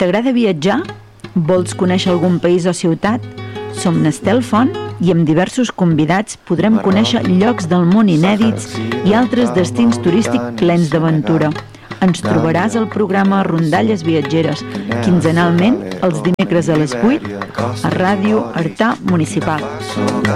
T'agrada viatjar? Vols conèixer algun país o ciutat? Som Nestel Font i amb diversos convidats podrem conèixer llocs del món inèdits i altres destins turístics plens d'aventura. Ens trobaràs al programa Rondalles Viatgeres, quinzenalment els dimecres a les 8 a Ràdio Artà Municipal.